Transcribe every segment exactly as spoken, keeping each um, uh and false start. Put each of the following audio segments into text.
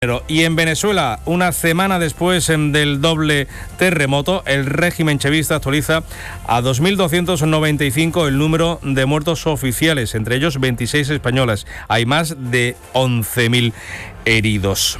Y en Venezuela, una semana después del doble terremoto, el régimen chavista actualiza a dos mil doscientos noventa y cinco el número de muertos oficiales, entre ellos veintiséis españolas. Hay más de once mil heridos.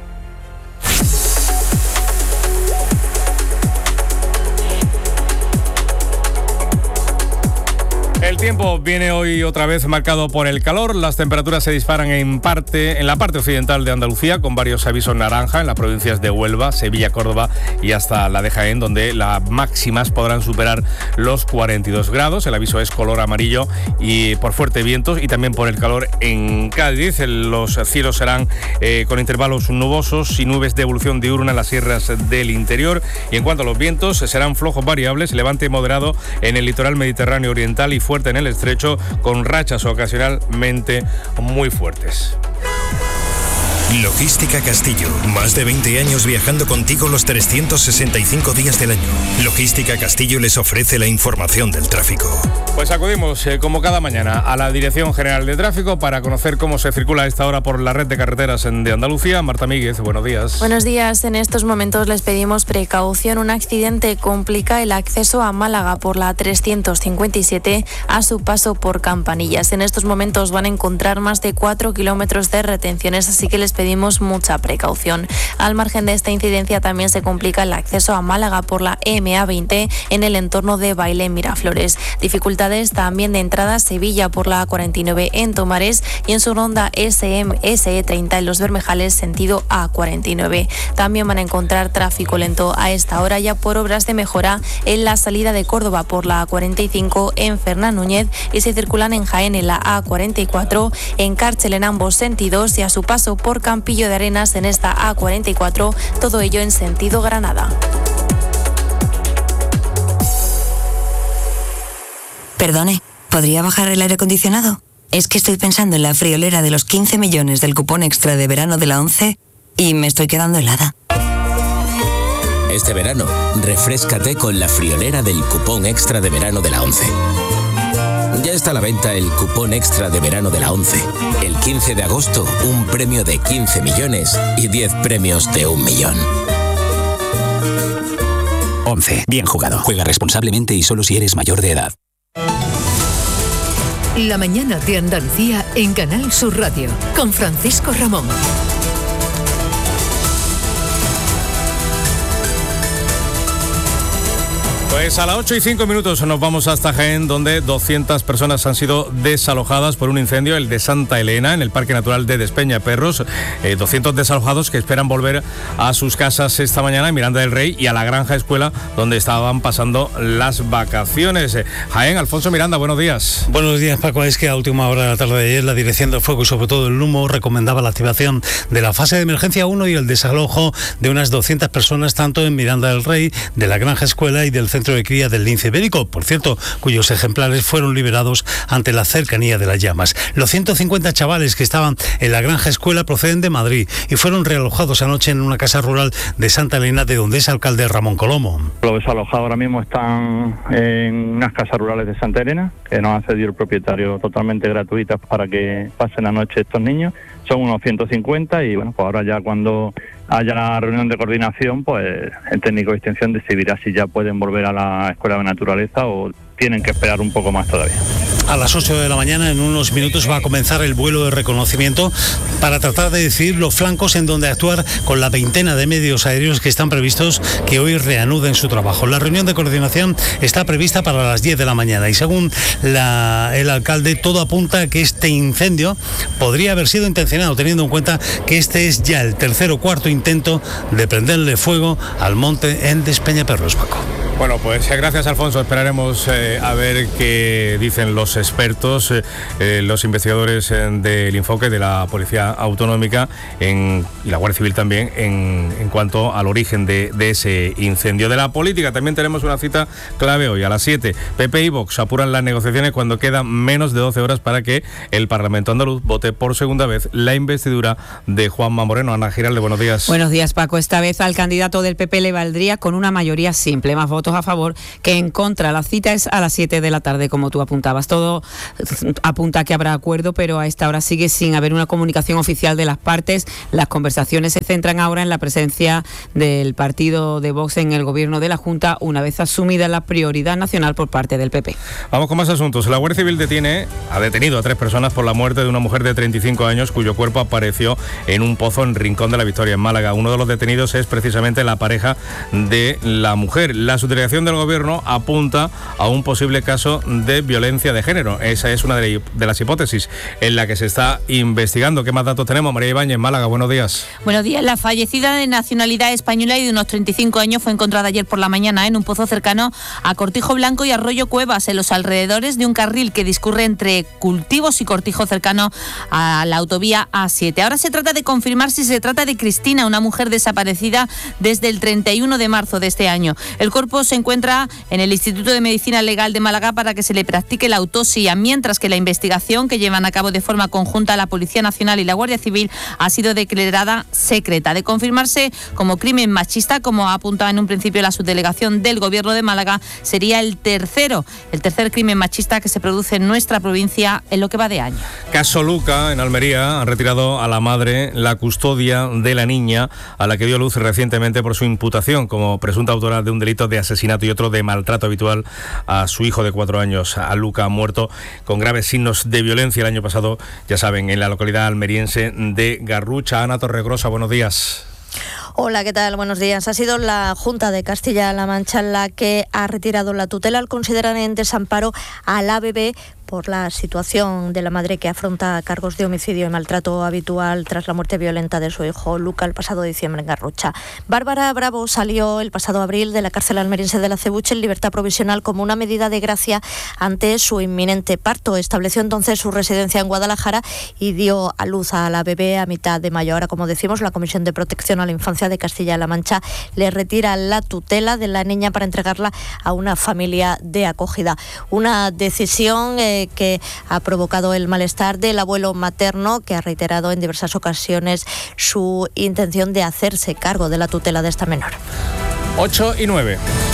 El tiempo viene hoy otra vez marcado por el calor. Las temperaturas se disparan en parte en la parte occidental de Andalucía, con varios avisos naranja en las provincias de Huelva, Sevilla, Córdoba y hasta la de Jaén, donde las máximas podrán superar los cuarenta y dos grados. El aviso es color amarillo y por fuertes vientos y también por el calor en Cádiz. Los cielos serán eh, con intervalos nubosos y nubes de evolución diurna en las sierras del interior. Y en cuanto a los vientos, serán flojos variables, levante moderado en el litoral mediterráneo oriental y fuerte en el estrecho, con rachas ocasionalmente muy fuertes. Logística Castillo. Más de veinte años viajando contigo los trescientos sesenta y cinco días del año. Logística Castillo les ofrece la información del tráfico. Pues acudimos, eh, como cada mañana, a la Dirección General de Tráfico para conocer cómo se circula a esta hora por la red de carreteras de Andalucía. Marta Míguez, buenos días. Buenos días. En estos momentos les pedimos precaución. Un accidente complica el acceso a Málaga por la trescientos cincuenta y siete a su paso por Campanillas. En estos momentos van a encontrar más de cuatro kilómetros de retenciones, así que les pedimos mucha precaución. Al margen de esta incidencia, también se complica el acceso a Málaga por la eme a veinte en el entorno de Bailén Miraflores. Dificultades también de entrada a Sevilla por la cuarenta y nueve en Tomares y en su ronda ese eme ese e treinta en Los Bermejales, sentido a cuarenta y nueve. También van a encontrar tráfico lento a esta hora ya por obras de mejora en la salida de Córdoba por la cuarenta y cinco en Fernán Núñez y se circulan en Jaén en la a cuarenta y cuatro, en Cárcel en ambos sentidos y a su paso por Campillo de Arenas en esta a cuarenta y cuatro, todo ello en sentido Granada. Perdone, ¿podría bajar el aire acondicionado? Es que estoy pensando en la friolera de los quince millones del cupón extra de verano de la ONCE y me estoy quedando helada. Este verano, refréscate con la friolera del cupón extra de verano de la ONCE. Ya está a la venta el cupón extra de verano de la ONCE. El quince de agosto, un premio de quince millones y diez premios de un millón. ONCE. Bien jugado. Juega responsablemente y solo si eres mayor de edad. La mañana de Andalucía en Canal Sur Radio, con Francisco Ramón. Pues a las ocho y cinco minutos nos vamos hasta Jaén, donde doscientas personas han sido desalojadas por un incendio, el de Santa Elena, en el Parque Natural de Despeñaperros. Eh, doscientos desalojados que esperan volver a sus casas esta mañana en Miranda del Rey y a la Granja Escuela, donde estaban pasando las vacaciones. Eh, Jaén, Alfonso Miranda, buenos días. Buenos días, Paco. Es que a última hora de la tarde de ayer la Dirección de Fuego y sobre todo el humo recomendaba la activación de la fase de emergencia uno y el desalojo de unas doscientas personas, tanto en Miranda del Rey, de la Granja Escuela y del centro de cría del lince ibérico, por cierto, cuyos ejemplares fueron liberados ante la cercanía de las llamas. Los ciento cincuenta chavales que estaban en la Granja Escuela proceden de Madrid y fueron realojados anoche en una casa rural de Santa Elena, de donde es alcalde Ramón Colomo. Los desalojados ahora mismo están en unas casas rurales de Santa Elena, que nos ha cedido el propietario totalmente gratuitas para que pasen la noche estos niños. Son unos ciento cincuenta y bueno, pues ahora ya cuando haya la reunión de coordinación, pues el técnico de extensión decidirá si ya pueden volver a la Escuela de Naturaleza o tienen que esperar un poco más todavía. A las ocho de la mañana, en unos minutos, va a comenzar el vuelo de reconocimiento para tratar de decidir los flancos en donde actuar con la veintena de medios aéreos que están previstos que hoy reanuden su trabajo. La reunión de coordinación está prevista para las diez de la mañana y según la, el alcalde, todo apunta a que este incendio podría haber sido intencionado, teniendo en cuenta que este es ya el tercer o cuarto intento de prenderle fuego al monte en Despeñaperros, Paco. Bueno, pues gracias, Alfonso. Esperaremos eh, a ver qué dicen los expertos, eh, los investigadores eh, del Infoque, de la Policía Autonómica en, y la Guardia Civil también, en, en cuanto al origen de, de ese incendio. De la política también tenemos una cita clave hoy a las siete. P P y Vox apuran las negociaciones cuando quedan menos de doce horas para que el Parlamento andaluz vote por segunda vez la investidura de Juanma Moreno. Ana Giralde, buenos días. Buenos días, Paco. Esta vez al candidato del P P le valdría con una mayoría simple, más votos votos a favor que en contra. La cita es a las siete de la tarde, como tú apuntabas. Todo apunta a que habrá acuerdo, pero a esta hora sigue sin haber una comunicación oficial de las partes. Las conversaciones se centran ahora en la presencia del partido de Vox en el gobierno de la Junta, una vez asumida la prioridad nacional por parte del P P. Vamos con más asuntos. La Guardia Civil detiene, ha detenido a tres personas por la muerte de una mujer de treinta y cinco años cuyo cuerpo apareció en un pozo en Rincón de la Victoria, en Málaga. Uno de los detenidos es precisamente la pareja de la mujer. La subdelegación del Gobierno apunta a un posible caso de violencia de género. Esa es una de las hipótesis en la que se está investigando. ¿Qué más datos tenemos? María Ibáñez, Málaga, buenos días. Buenos días. La fallecida de nacionalidad española y de unos treinta y cinco años fue encontrada ayer por la mañana en un pozo cercano a Cortijo Blanco y Arroyo Cuevas, en los alrededores de un carril que discurre entre cultivos y Cortijo, cercano a la autovía A siete. Ahora se trata de confirmar si se trata de Cristina, una mujer desaparecida desde el treinta y uno de marzo de este año. El cuerpo se encuentra en el Instituto de Medicina Legal de Málaga para que se le practique la autopsia, mientras que la investigación que llevan a cabo de forma conjunta la Policía Nacional y la Guardia Civil ha sido declarada secreta. De confirmarse como crimen machista, como ha apuntado en un principio la subdelegación del Gobierno de Málaga, sería el tercero, el tercer crimen machista que se produce en nuestra provincia en lo que va de año. Caso Luca, en Almería, han retirado a la madre la custodia de la niña a la que dio luz recientemente por su imputación como presunta autora de un delito de asesinato y otro de maltrato habitual a su hijo de cuatro años. A Luca, muerto con graves signos de violencia el año pasado, ya saben, en la localidad almeriense de Garrucha. Ana Torregrosa, buenos días. Hola, ¿qué tal? Buenos días. Ha sido la Junta de Castilla-La Mancha la que ha retirado la tutela al considerar en desamparo a la bebé por la situación de la madre que afronta cargos de homicidio y maltrato habitual tras la muerte violenta de su hijo Luca el pasado diciembre en Garrucha. Bárbara Bravo salió el pasado abril de la cárcel almeriense de la Cebuche en libertad provisional como una medida de gracia ante su inminente parto. Estableció entonces su residencia en Guadalajara y dio a luz a la bebé a mitad de mayo. Ahora, como decimos, la Comisión de Protección a la Infancia de Castilla-La Mancha le retira la tutela de la niña para entregarla a una familia de acogida. Una decisión eh, que ha provocado el malestar del abuelo materno, que ha reiterado en diversas ocasiones su intención de hacerse cargo de la tutela de esta menor. ocho y nueve.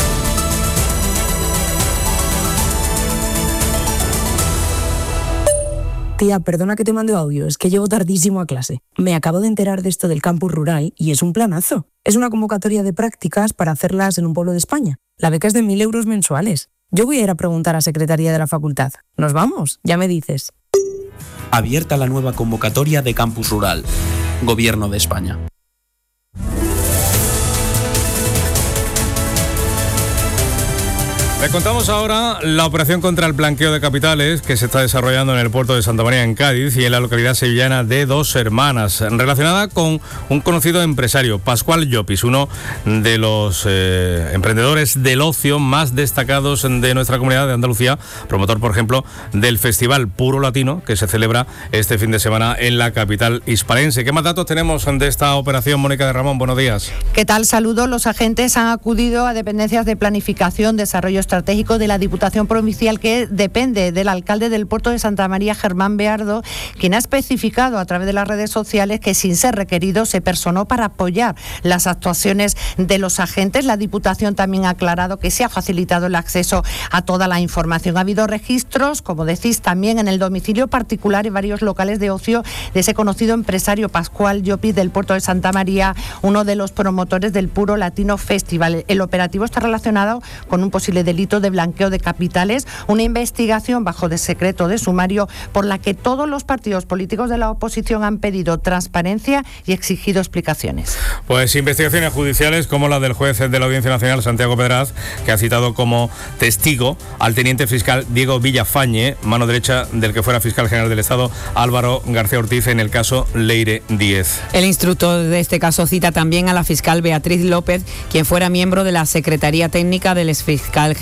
Tía, perdona que te mande audio, es que llego tardísimo a clase. Me acabo de enterar de esto del campus rural y es un planazo. Es una convocatoria de prácticas para hacerlas en un pueblo de España. La beca es de mil euros mensuales. Yo voy a ir a preguntar a Secretaría de la Facultad. ¿Nos vamos? Ya me dices. Abierta la nueva convocatoria de Campus Rural. Gobierno de España. Le contamos ahora la operación contra el blanqueo de capitales que se está desarrollando en el puerto de Santa María, en Cádiz, y en la localidad sevillana de Dos Hermanas, relacionada con un conocido empresario, Pascual Llopis, uno de los eh, emprendedores del ocio más destacados de nuestra comunidad de Andalucía, promotor, por ejemplo, del Festival Puro Latino, que se celebra este fin de semana en la capital hispalense. ¿Qué más datos tenemos de esta operación, Mónica de Ramón? Buenos días. ¿Qué tal? Saludos. Los agentes han acudido a dependencias de planificación, desarrollo estratégico de la Diputación Provincial, que depende del alcalde del puerto de Santa María, Germán Beardo, quien ha especificado a través de las redes sociales que, sin ser requerido, se personó para apoyar las actuaciones de los agentes. La Diputación también ha aclarado que se ha facilitado el acceso a toda la información. Ha habido registros, como decís, también en el domicilio particular y varios locales de ocio de ese conocido empresario Pascual Llopis del puerto de Santa María, uno de los promotores del Puro Latino Festival. El operativo está relacionado con un posible delito de blanqueo de capitales, una investigación bajo de secreto de sumario por la que todos los partidos políticos de la oposición han pedido transparencia y exigido explicaciones. Pues investigaciones judiciales como la del juez de la Audiencia Nacional, Santiago Pedraz, que ha citado como testigo al teniente fiscal Diego Villafañe, mano derecha del que fuera fiscal general del Estado Álvaro García Ortiz, en el caso Leire Díez. El instructor de este caso cita también a la fiscal Beatriz López, quien fuera miembro de la Secretaría Técnica del exfiscal general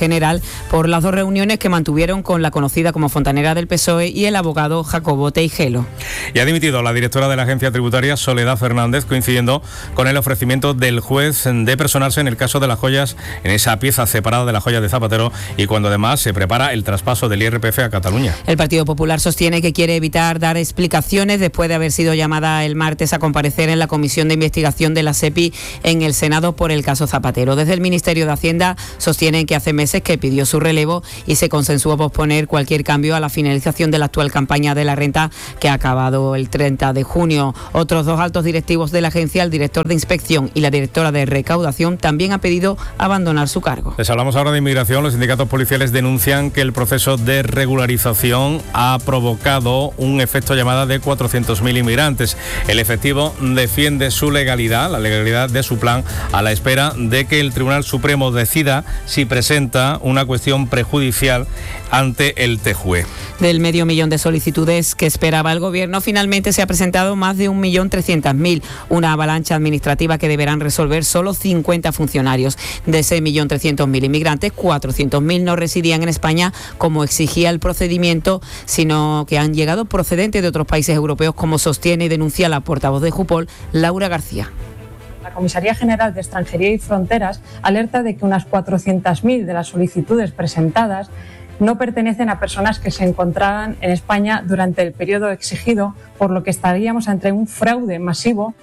general por las dos reuniones que mantuvieron con la conocida como fontanera del P S O E y el abogado Jacobo Teijelo. Y ha dimitido la directora de la agencia tributaria, Soledad Fernández, coincidiendo con el ofrecimiento del juez de personarse en el caso de las joyas, en esa pieza separada de las joyas de Zapatero, y cuando además se prepara el traspaso del I R P F a Cataluña. El Partido Popular sostiene que quiere evitar dar explicaciones después de haber sido llamada el martes a comparecer en la comisión de investigación de la SEPI en el Senado por el caso Zapatero. Desde el Ministerio de Hacienda sostienen que hace meses que pidió su relevo y se consensuó posponer cualquier cambio a la finalización de la actual campaña de la renta, que ha acabado el treinta de junio. Otros dos altos directivos de la agencia, el director de inspección y la directora de recaudación, también han pedido abandonar su cargo. Les hablamos ahora de inmigración. Los sindicatos policiales denuncian que el proceso de regularización ha provocado un efecto llamada de cuatrocientos mil inmigrantes. El efectivo defiende su legalidad, la legalidad de su plan, a la espera de que el Tribunal Supremo decida si presenta una cuestión prejudicial ante el T J U E. Del medio millón de solicitudes que esperaba el Gobierno, finalmente se ha presentado más de un millón trescientos mil, una avalancha administrativa que deberán resolver solo cincuenta funcionarios. De ese millón trescientos mil inmigrantes, cuatrocientos mil no residían en España como exigía el procedimiento, sino que han llegado procedentes de otros países europeos, como sostiene y denuncia la portavoz de Jupol, Laura García. La Comisaría General de Extranjería y Fronteras alerta de que unas cuatrocientos mil de las solicitudes presentadas no pertenecen a personas que se encontraban en España durante el periodo exigido, por lo que estaríamos ante un fraude masivo.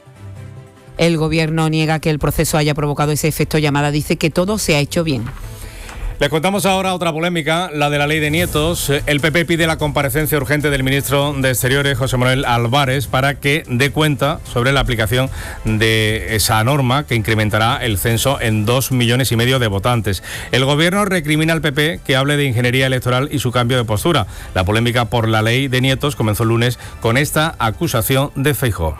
El Gobierno niega que el proceso haya provocado ese efecto llamada, dice que todo se ha hecho bien. Les contamos ahora otra polémica, la de la ley de nietos. El P P pide la comparecencia urgente del ministro de Exteriores, José Manuel Álvarez, para que dé cuenta sobre la aplicación de esa norma que incrementará el censo en dos millones y medio de votantes. El Gobierno recrimina al P P que hable de ingeniería electoral y su cambio de postura. La polémica por la ley de nietos comenzó el lunes con esta acusación de Feijóo.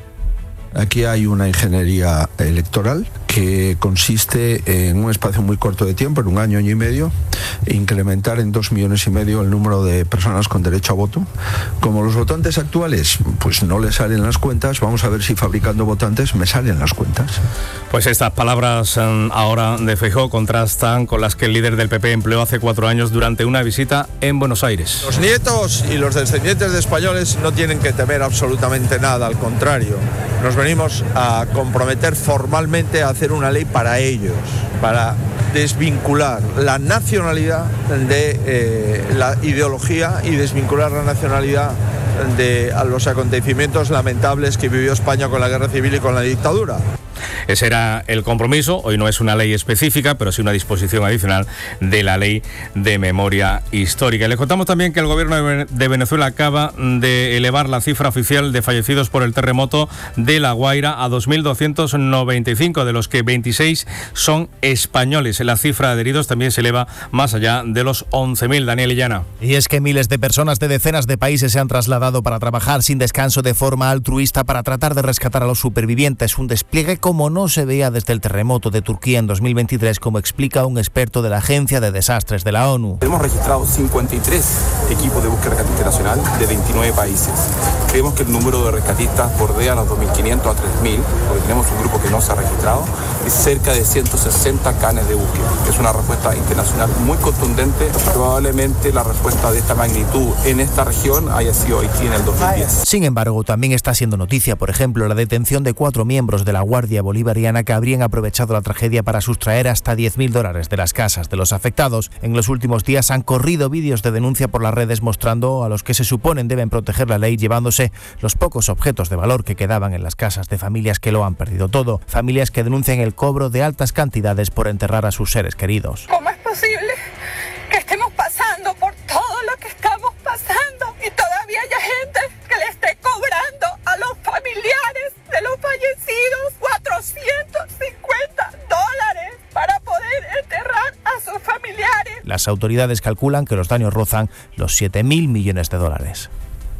Aquí hay una ingeniería electoral que consiste en un espacio muy corto de tiempo, en un año, año y medio, incrementar en dos millones y medio el número de personas con derecho a voto. Como los votantes actuales, pues no les salen las cuentas, vamos a ver si fabricando votantes me salen las cuentas. Pues estas palabras um, ahora de Feijóo contrastan con las que el líder del P P empleó hace cuatro años durante una visita en Buenos Aires. Los nietos y los descendientes de españoles no tienen que temer absolutamente nada, al contrario. Nos venimos a comprometer formalmente a hacer una ley para ellos, para desvincular la nacionalidad de eh, la ideología y desvincular la nacionalidad de a los acontecimientos lamentables que vivió España con la guerra civil y con la dictadura. Ese era el compromiso. Hoy no es una ley específica, pero sí una disposición adicional de la Ley de Memoria Histórica. Les contamos también que el Gobierno de Venezuela acaba de elevar la cifra oficial de fallecidos por el terremoto de La Guaira a dos mil doscientos noventa y cinco, de los que veintiséis son españoles. La cifra de heridos también se eleva más allá de los once mil. Daniel Illana. Y es que miles de personas de decenas de países se han trasladado para trabajar sin descanso de forma altruista para tratar de rescatar a los supervivientes. Un despliegue como no se veía desde el terremoto de Turquía en dos mil veintitrés, como explica un experto de la Agencia de Desastres de la ONU. Hemos registrado cincuenta y tres equipos de búsqueda rescate internacional de veintinueve países. Creemos que el número de rescatistas bordea los dos mil quinientos a tres mil, porque tenemos un grupo que no se ha registrado, y cerca de ciento sesenta canes de búsqueda. Es una respuesta internacional muy contundente. Probablemente la respuesta de esta magnitud en esta región haya sido Haití en el dos mil diez. Sin embargo, también está siendo noticia, por ejemplo, la detención de cuatro miembros de la Guardia Bolivariana que habrían aprovechado la tragedia para sustraer hasta diez mil dólares de las casas de los afectados. En los últimos días han corrido vídeos de denuncia por las redes mostrando a los que se suponen deben proteger la ley llevándose los pocos objetos de valor que quedaban en las casas de familias que lo han perdido todo. Familias que denuncian el cobro de altas cantidades por enterrar a sus seres queridos. ¿Cómo es posible que estemos pasando por todo lo que estamos pasando y todavía haya gente que le esté cobrando a los familiares de los fallecidos cuatrocientos cincuenta dólares para poder enterrar a sus familiares? Las autoridades calculan que los daños rozan los siete mil millones de dólares.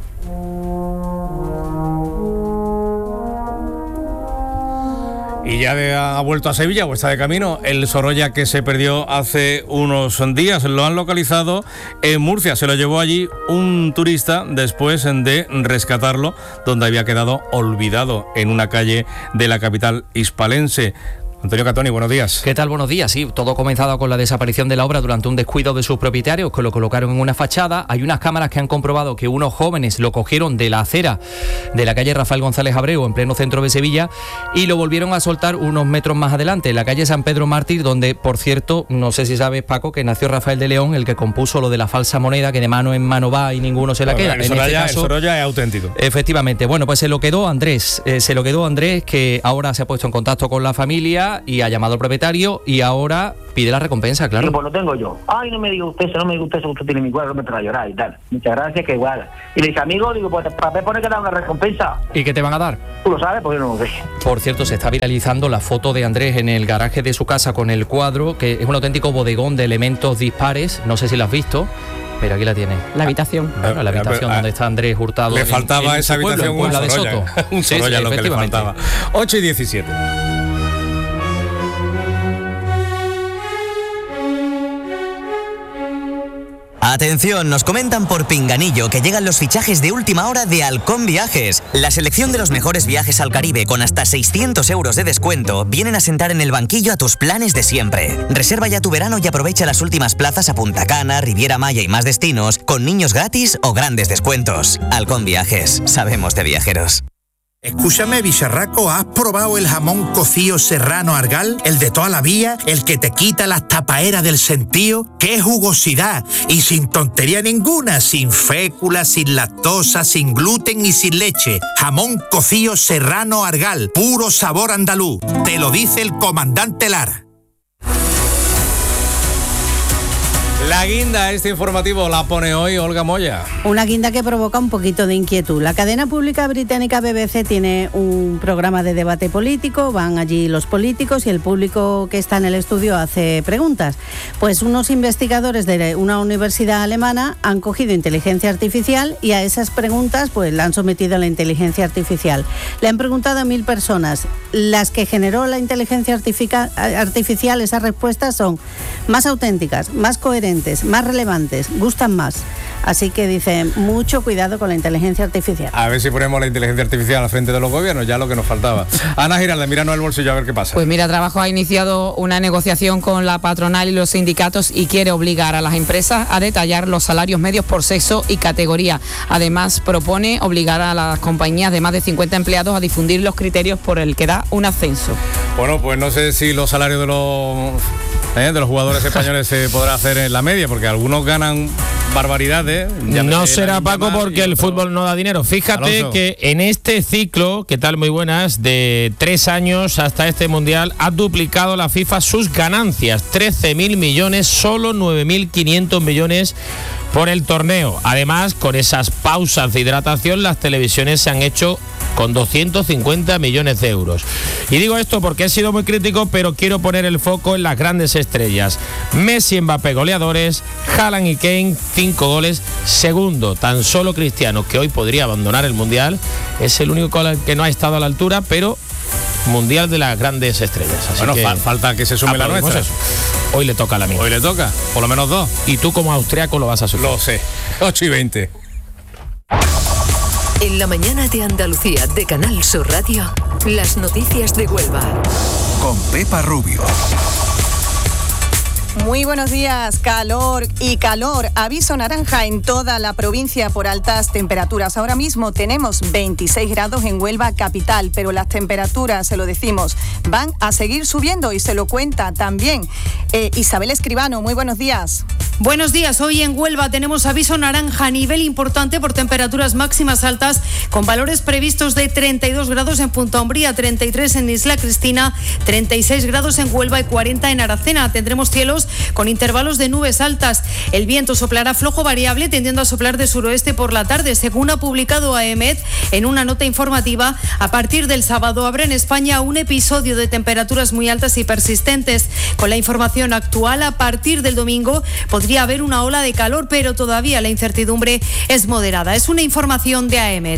Y ya de, ha vuelto a Sevilla o está de camino el Sorolla que se perdió hace unos días. Lo han localizado en Murcia. Se lo llevó allí un turista después de rescatarlo, donde había quedado olvidado en una calle de la capital hispalense. Antonio Catoni, buenos días. ¿Qué tal? Buenos días. Sí, todo comenzado con la desaparición de la obra durante un descuido de sus propietarios que lo colocaron en una fachada. Hay unas cámaras que han comprobado que unos jóvenes lo cogieron de la acera de la calle Rafael González Abreu, en pleno centro de Sevilla, y lo volvieron a soltar unos metros más adelante, en la calle San Pedro Mártir, donde, por cierto, no sé si sabes, Paco, que nació Rafael de León, el que compuso lo de la falsa moneda, que de mano en mano va y ninguno se la bueno, queda. El en Sorolla, este caso, el Sorolla es auténtico. Efectivamente. Bueno, pues se lo quedó Andrés. Eh, se lo quedó Andrés, que ahora se ha puesto en contacto con la familia y ha llamado al propietario y ahora pide la recompensa, claro. Sí, pues lo tengo yo. Ay, no me diga usted eso, no me diga usted eso, usted tiene mi cuadro, me trae a llorar y tal. Muchas gracias, que igual. Y le dice, amigo, digo, pues para me pone que dar una recompensa. ¿Y qué te van a dar? Tú lo sabes, porque yo no lo sé. Por cierto, se está viralizando la foto de Andrés en el garaje de su casa con el cuadro, que es un auténtico bodegón de elementos dispares. No sé si lo has visto. Pero aquí la tiene. La habitación. Bueno, la habitación donde está Andrés Hurtado. Le faltaba en, en esa habitación pueblo, un Sorolla. Un Sorolla, sí, sí, lo que le faltaba. ocho y diecisiete. Atención, nos comentan por Pinganillo que llegan los fichajes de última hora de Halcón Viajes. La selección de los mejores viajes al Caribe con hasta seiscientos euros de descuento vienen a sentar en el banquillo a tus planes de siempre. Reserva ya tu verano y aprovecha las últimas plazas a Punta Cana, Riviera Maya y más destinos con niños gratis o grandes descuentos. Halcón Viajes, sabemos de viajeros. Escúchame, bicharraco, ¿has probado el jamón cocido serrano Argal? El de toda la vida, el que te quita las tapaeras del sentío. ¡Qué jugosidad! Y sin tontería ninguna, sin fécula, sin lactosa, sin gluten y sin leche. Jamón cocido serrano Argal, puro sabor andaluz. Te lo dice el comandante Lara. La guinda, este informativo la pone hoy Olga Moya. Una guinda que provoca un poquito de inquietud. La cadena pública británica B B C tiene un programa de debate político, van allí los políticos y el público que está en el estudio hace preguntas. Pues unos investigadores de una universidad alemana han cogido inteligencia artificial y a esas preguntas pues la han sometido a la inteligencia artificial. Le han preguntado a mil personas. Las que generó la inteligencia artificial, esas respuestas son más auténticas, más coherentes, más relevantes, gustan más. Así que dicen, mucho cuidado con la inteligencia artificial. A ver si ponemos la inteligencia artificial al frente de los gobiernos, ya lo que nos faltaba. Ana Giralda, míranos el bolsillo a ver qué pasa. Pues mira, Trabajo ha iniciado una negociación con la patronal y los sindicatos y quiere obligar a las empresas a detallar los salarios medios por sexo y categoría. Además, propone obligar a las compañías de más de cincuenta empleados a difundir los criterios por el que da un ascenso. Bueno, pues no sé si los salarios de los... ¿Eh? de los jugadores españoles se podrá hacer en la media, porque algunos ganan barbaridades. Ya no será, Paco, porque el fútbol no da dinero. Fíjate, Alonso, que en este ciclo, ¿qué tal? Muy buenas, de tres años hasta este mundial, ha duplicado la FIFA sus ganancias, trece mil millones, solo nueve mil quinientos millones por el torneo. Además, con esas pausas de hidratación, las televisiones se han hecho con doscientos cincuenta millones de euros. Y digo esto porque he sido muy crítico, pero quiero poner el foco en las grandes estrellas. Messi y Mbappé goleadores, Haaland y Kane cinco goles. Segundo, tan solo Cristiano, que hoy podría abandonar el Mundial, es el único que no ha estado a la altura, pero Mundial de las grandes estrellas. Así bueno, que fa- falta que se sume la nuestra. Eso. Hoy le toca a la mía. Hoy le toca, por lo menos dos. Y tú como austriaco lo vas a sufrir. Lo sé. ocho y veinte. En la mañana de Andalucía de Canal Sur Radio, las noticias de Huelva. Con Pepa Rubio. Muy buenos días, calor y calor. Aviso naranja en toda la provincia por altas temperaturas. Ahora mismo tenemos veintiséis grados en Huelva capital, pero las temperaturas, se lo decimos, van a seguir subiendo y se lo cuenta también eh, Isabel Escribano. Muy buenos días. Buenos días. Hoy en Huelva tenemos aviso naranja a nivel importante por temperaturas máximas altas con valores previstos de treinta y dos grados en Punta Umbría, treinta y tres en Isla Cristina, treinta y seis grados en Huelva y cuarenta en Aracena. Tendremos cielos con intervalos de nubes altas. El viento soplará flojo variable, tendiendo a soplar de suroeste por la tarde. Según ha publicado A E M E T en una nota informativa, a partir del sábado habrá en España un episodio de temperaturas muy altas y persistentes. Con la información actual, a partir del domingo podría haber una ola de calor, pero todavía la incertidumbre es moderada. Es una información de A E M E T.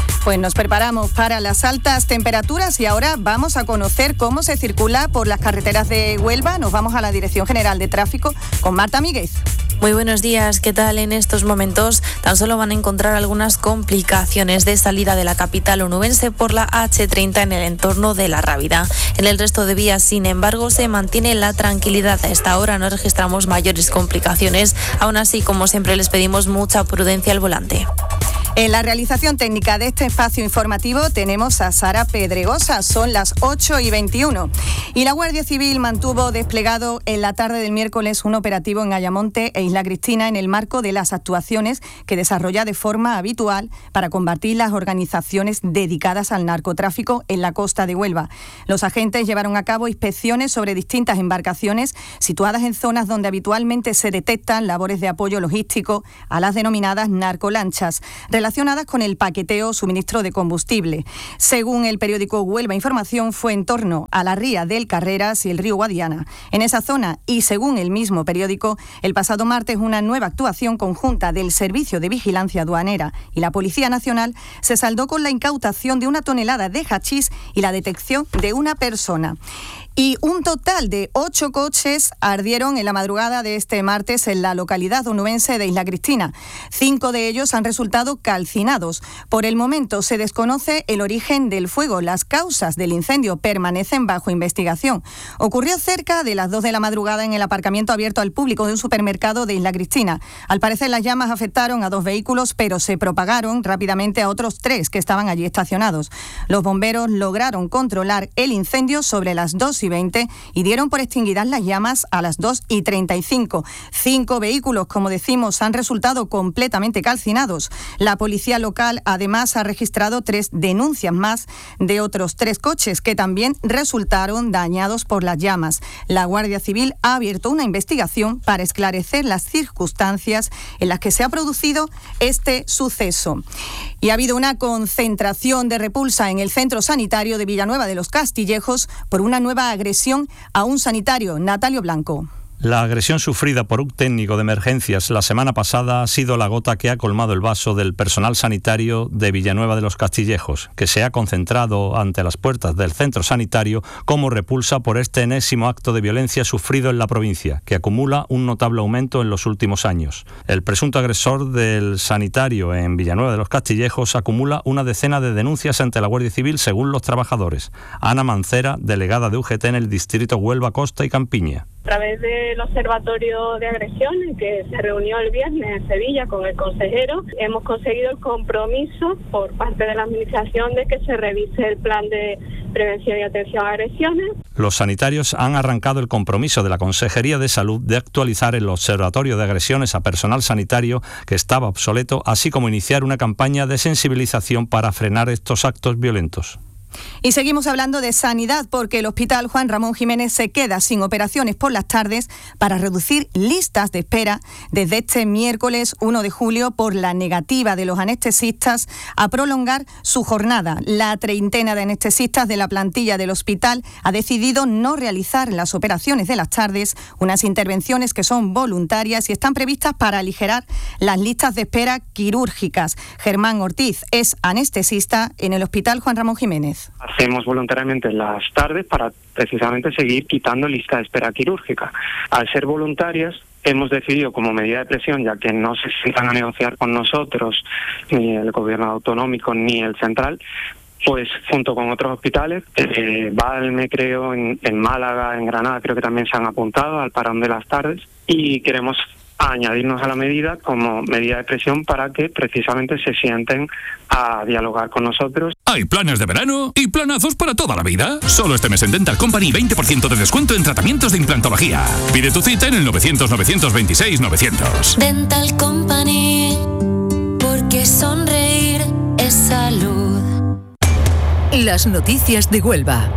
Pues nos preparamos para las altas temperaturas y ahora vamos a conocer cómo se circula por las carreteras de Huelva. Nos vamos a la Dirección General de Tráfico con Marta Míguez. Muy buenos días, ¿qué tal? En estos momentos tan solo van a encontrar algunas complicaciones de salida de la capital onubense por la hache treinta en el entorno de La Rábida. En el resto de vías, sin embargo, se mantiene la tranquilidad. A esta hora no registramos mayores complicaciones. Aún así, como siempre, les pedimos mucha prudencia al volante. En la realización técnica de este espacio informativo tenemos a Sara Pedregosa. Son las ocho y veintiuno. Y la Guardia Civil mantuvo desplegado en la tarde del miércoles un operativo en Ayamonte e Isla Cristina en el marco de las actuaciones que desarrolla de forma habitual para combatir las organizaciones dedicadas al narcotráfico en la costa de Huelva. Los agentes llevaron a cabo inspecciones sobre distintas embarcaciones situadas en zonas donde habitualmente se detectan labores de apoyo logístico a las denominadas narcolanchas, relacionadas con el paqueteo o suministro de combustible. Según el periódico Huelva Información, fue en torno a la ría del Carreras y el río Guadiana. En esa zona, y según el mismo periódico, el pasado martes una nueva actuación conjunta del Servicio de Vigilancia Aduanera y la Policía Nacional se saldó con la incautación de una tonelada de hachís y la detección de una persona. Y un total de ocho coches ardieron en la madrugada de este martes en la localidad onubense de Isla Cristina. Cinco de ellos han resultado calcinados. Por el momento se desconoce el origen del fuego. Las causas del incendio permanecen bajo investigación. Ocurrió cerca de las dos de la madrugada en el aparcamiento abierto al público de un supermercado de Isla Cristina. Al parecer las llamas afectaron a dos vehículos, pero se propagaron rápidamente a otros tres que estaban allí estacionados. Los bomberos lograron controlar el incendio sobre las dos y veinte y dieron por extinguidas las llamas a las dos y treinta y cinco. Cinco vehículos, como decimos, han resultado completamente calcinados. La policía local además ha registrado tres denuncias más de otros tres coches que también resultaron dañados por las llamas. La Guardia Civil ha abierto una investigación para esclarecer las circunstancias en las que se ha producido este suceso. Y ha habido una concentración de repulsa en el centro sanitario de Villanueva de los Castillejos por una nueva agresión a un sanitario. Natalio Blanco. La agresión sufrida por un técnico de emergencias la semana pasada ha sido la gota que ha colmado el vaso del personal sanitario de Villanueva de los Castillejos, que se ha concentrado ante las puertas del centro sanitario como repulsa por este enésimo acto de violencia sufrido en la provincia, que acumula un notable aumento en los últimos años. El presunto agresor del sanitario en Villanueva de los Castillejos acumula una decena de denuncias ante la Guardia Civil según los trabajadores. Ana Mancera, delegada de U G T en el distrito Huelva, Costa y Campiña. A través del Observatorio de Agresiones, que se reunió el viernes en Sevilla con el consejero, hemos conseguido el compromiso por parte de la Administración de que se revise el plan de prevención y atención a agresiones. Los sanitarios han arrancado el compromiso de la Consejería de Salud de actualizar el Observatorio de Agresiones a personal sanitario que estaba obsoleto, así como iniciar una campaña de sensibilización para frenar estos actos violentos. Y seguimos hablando de sanidad porque el Hospital Juan Ramón Jiménez se queda sin operaciones por las tardes para reducir listas de espera desde este miércoles uno de julio por la negativa de los anestesistas a prolongar su jornada. La treintena de anestesistas de la plantilla del hospital ha decidido no realizar las operaciones de las tardes, unas intervenciones que son voluntarias y están previstas para aligerar las listas de espera quirúrgicas. Germán Ortiz es anestesista en el Hospital Juan Ramón Jiménez. Hacemos voluntariamente las tardes para precisamente seguir quitando lista de espera quirúrgica. Al ser voluntarias, hemos decidido como medida de presión, ya que no se sientan a negociar con nosotros, ni el gobierno autonómico ni el central, pues junto con otros hospitales, eh, Valme creo, en, en Málaga, en Granada creo que también se han apuntado al parón de las tardes y queremos a añadirnos a la medida como medida de presión para que precisamente se sienten a dialogar con nosotros. Hay planes de verano y planazos para toda la vida. Solo este mes en Dental Company veinte por ciento de descuento en tratamientos de implantología. Pide tu cita en el novecientos, novecientos veintiséis, novecientos. Dental Company, porque sonreír es salud. Las noticias de Huelva.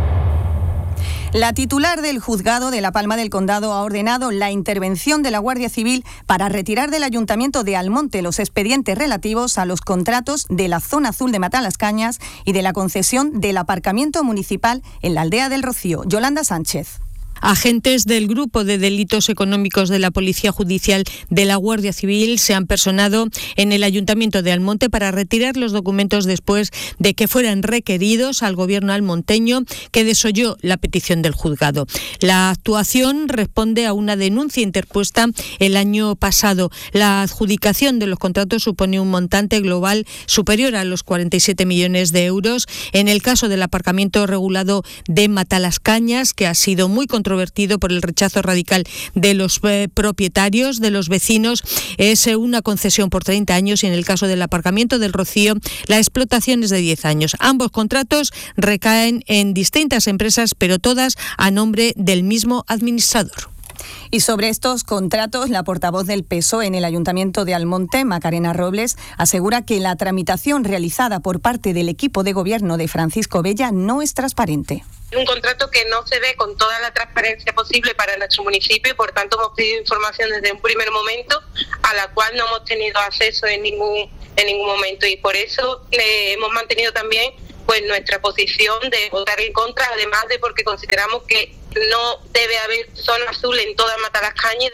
La titular del juzgado de La Palma del Condado ha ordenado la intervención de la Guardia Civil para retirar del Ayuntamiento de Almonte los expedientes relativos a los contratos de la zona azul de Matalascañas y de la concesión del aparcamiento municipal en la aldea del Rocío. Yolanda Sánchez. Agentes del Grupo de Delitos Económicos de la Policía Judicial de la Guardia Civil se han personado en el Ayuntamiento de Almonte para retirar los documentos después de que fueran requeridos al gobierno almonteño, que desoyó la petición del juzgado. La actuación responde a una denuncia interpuesta el año pasado. La adjudicación de los contratos supone un montante global superior a los cuarenta y siete millones de euros. En el caso del aparcamiento regulado de Matalascañas, que ha sido muy controvertido por el rechazo radical de los eh, propietarios, de los vecinos, es eh, una concesión por treinta años, y en el caso del aparcamiento del Rocío, la explotación es de diez años. Ambos contratos recaen en distintas empresas, pero todas a nombre del mismo administrador. Y sobre estos contratos, la portavoz del P S O E en el Ayuntamiento de Almonte, Macarena Robles, asegura que la tramitación realizada por parte del equipo de gobierno de Francisco Bella no es transparente. Un contrato que no se ve con toda la transparencia posible para nuestro municipio, y por tanto hemos pedido información desde un primer momento a la cual no hemos tenido acceso en ningún en ningún momento, y por eso eh, hemos mantenido también pues nuestra posición de votar en contra, además de porque consideramos que no debe haber zona azul en toda Matalascañas.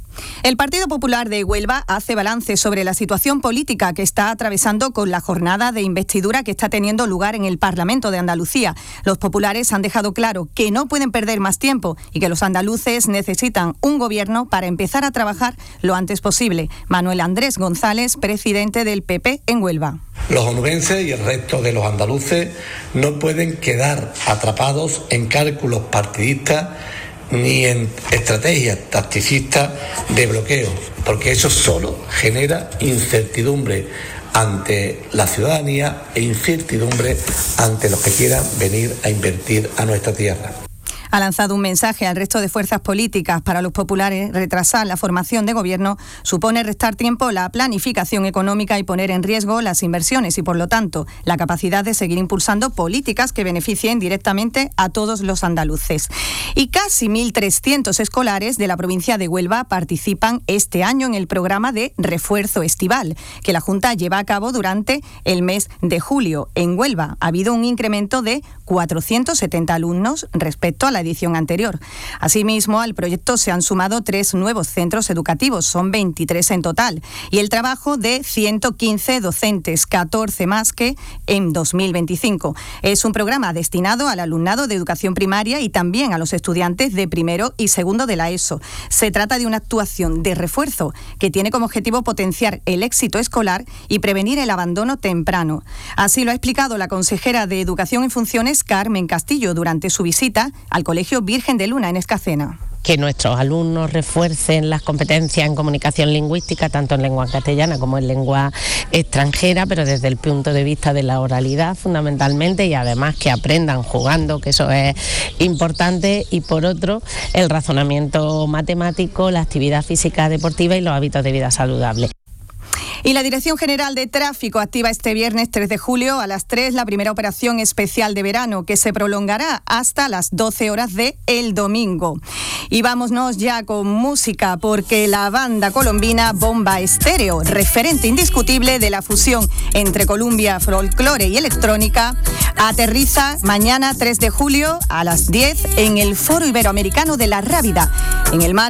El Partido Popular de Huelva hace balance sobre la situación política que está atravesando con la jornada de investidura que está teniendo lugar en el Parlamento de Andalucía. Los populares han dejado claro que no pueden perder más tiempo y que los andaluces necesitan un gobierno para empezar a trabajar lo antes posible. Manuel Andrés González, presidente del P P en Huelva. Los onubenses y el resto de los andaluces no pueden quedar atrapados en cálculos partidistas ni en estrategias tacticistas de bloqueo, porque eso solo genera incertidumbre ante la ciudadanía e incertidumbre ante los que quieran venir a invertir a nuestra tierra. Ha lanzado un mensaje al resto de fuerzas políticas. Para los populares, retrasar la formación de gobierno supone restar tiempo a la planificación económica y poner en riesgo las inversiones y, por lo tanto, la capacidad de seguir impulsando políticas que beneficien directamente a todos los andaluces. Y casi mil trescientos escolares de la provincia de Huelva participan este año en el programa de refuerzo estival que la Junta lleva a cabo durante el mes de julio. En Huelva ha habido un incremento de cuatrocientos setenta alumnos respecto a la edición anterior. Asimismo, al proyecto se han sumado tres nuevos centros educativos, son veintitrés en total, y el trabajo de ciento quince docentes, catorce más que en dos mil veinticinco. Es un programa destinado al alumnado de educación primaria y también a los estudiantes de primero y segundo de la ESO. Se trata de una actuación de refuerzo que tiene como objetivo potenciar el éxito escolar y prevenir el abandono temprano. Así lo ha explicado la consejera de Educación en Funciones, Carmen Castillo, durante su visita al Colegio Virgen de Luna en Escacena. Que nuestros alumnos refuercen las competencias en comunicación lingüística, tanto en lengua castellana como en lengua extranjera, pero desde el punto de vista de la oralidad fundamentalmente, y además que aprendan jugando, que eso es importante, y por otro, el razonamiento matemático, la actividad física deportiva y los hábitos de vida saludable. Y la Dirección General de Tráfico activa este viernes tres de julio a las tres la primera operación especial de verano, que se prolongará hasta las doce horas de el domingo. Y vámonos ya con música, porque la banda colombina Bomba Estéreo, referente indiscutible de la fusión entre Colombia, folclore y electrónica, aterriza mañana tres de julio a las diez en el Foro Iberoamericano de la Rábida, en el marco